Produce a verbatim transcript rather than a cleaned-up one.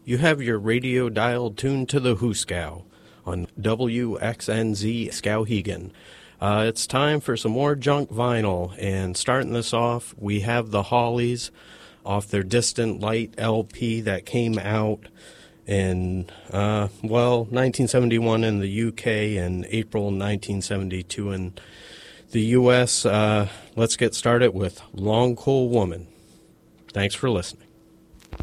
You have your radio dial tuned to the Hooskow on W X N Z Skowhegan. Uh, it's time for some more junk vinyl, and starting this off, we have the Hollies off their Distant Light L P that came out in, uh, well, nineteen seventy-one in the U K and April nineteen seventy-two in the U S. Uh, let's get started with Long Cool Woman. Thanks for listening.